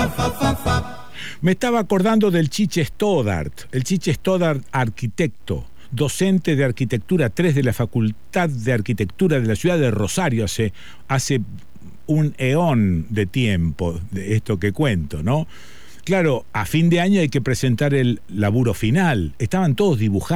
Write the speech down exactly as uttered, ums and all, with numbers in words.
Me estaba acordando del Chiche Stoddard, el Chiche Stoddard arquitecto, docente de Arquitectura tres de la Facultad de Arquitectura de la ciudad de Rosario hace, hace un eón de tiempo, de esto que cuento, ¿no? Claro, a fin de año hay que presentar el laburo final. Estaban todos dibujando.